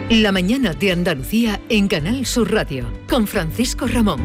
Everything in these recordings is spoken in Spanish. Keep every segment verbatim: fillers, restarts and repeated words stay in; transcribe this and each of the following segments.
La mañana de Andalucía en Canal Sur Radio, con Francisco Ramón.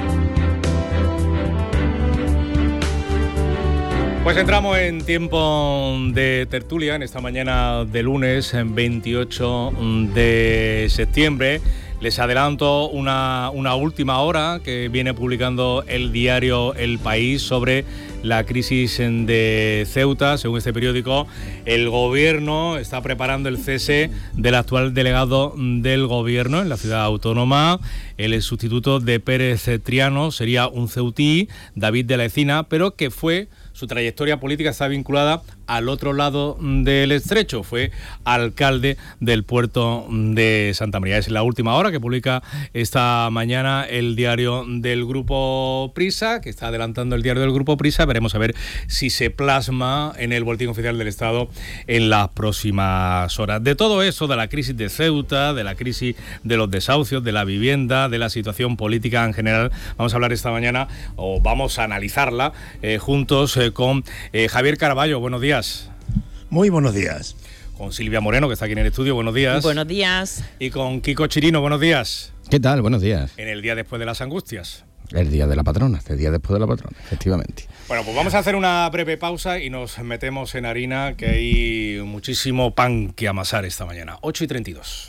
Pues entramos en tiempo de tertulia en esta mañana de lunes, veintiocho de septiembre. Les adelanto una, una última hora que viene publicando el diario El País sobre la crisis de Ceuta. Según este periódico, el gobierno está preparando el cese del actual delegado del gobierno en la ciudad autónoma. El sustituto de Pérez Triano sería un ceutí, David de la Encina, pero que fue... Su trayectoria política está vinculada al otro lado del estrecho. Fue alcalde del puerto de Santa María. Es la última hora que publica esta mañana el diario del Grupo Prisa, que está adelantando el diario del Grupo Prisa. Veremos a ver si se plasma en el Boletín Oficial del Estado en las próximas horas. De todo eso, de la crisis de Ceuta, de la crisis de los desahucios, de la vivienda, de la situación política en general, vamos a hablar esta mañana, o vamos a analizarla eh, juntos eh, con eh, Javier Caraballo. Buenos días. Muy buenos días. Con Silvia Moreno, que está aquí en el estudio. Buenos días. Buenos días. Y con Kiko Chirino. Buenos días. ¿Qué tal? Buenos días. En el día después de las angustias. El día de la patrona, el día después de la patrona, efectivamente. Bueno, pues vamos a hacer una breve pausa y nos metemos en harina, que hay muchísimo pan que amasar esta mañana. ocho y treinta y dos.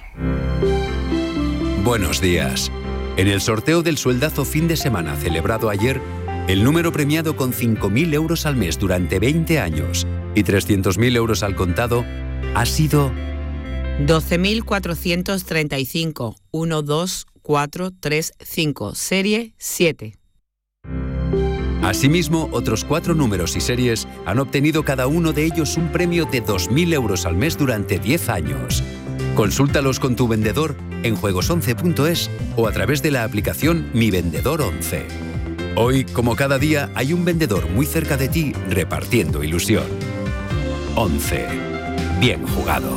Buenos días. En el sorteo del sueldazo fin de semana celebrado ayer, el número premiado con cinco mil euros al mes durante veinte años y trescientos mil euros al contado ha sido doce mil cuatrocientos treinta y cinco, uno dos cuatro tres cinco, serie siete. Asimismo, otros cuatro números y series han obtenido cada uno de ellos un premio de dos mil euros al mes durante diez años. Consúltalos con tu vendedor en juegos once punto es o a través de la aplicación Mi Vendedor once. Hoy, como cada día, hay un vendedor muy cerca de ti repartiendo ilusión. once. Bien jugado.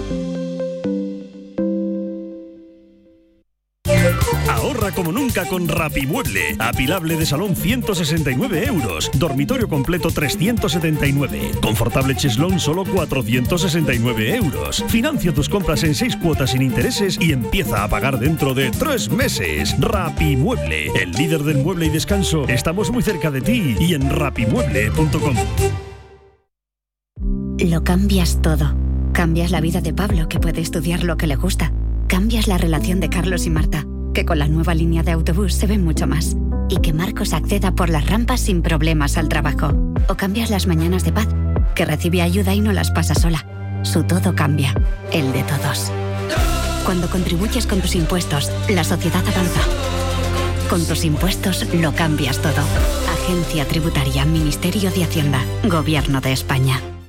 Ahorra como nunca con Rapimueble. Apilable de salón ciento sesenta y nueve euros. Dormitorio completo trescientos setenta y nueve. Confortable cheslón solo cuatrocientos sesenta y nueve euros. Financia tus compras en seis cuotas sin intereses y empieza a pagar dentro de tres meses. Rapimueble, el líder del mueble y descanso. Estamos muy cerca de ti y en rapimueble punto com. Lo cambias todo. Cambias la vida de Pablo, que puede estudiar lo que le gusta. Cambias la relación de Carlos y Marta, que con la nueva línea de autobús se ve mucho más. Y que Marcos acceda por las rampas sin problemas al trabajo. O cambias las mañanas de Paz, que recibe ayuda y no las pasa sola. Su todo cambia, el de todos. Cuando contribuyes con tus impuestos, la sociedad avanza. Con tus impuestos lo cambias todo. Agencia Tributaria, Ministerio de Hacienda, Gobierno de España.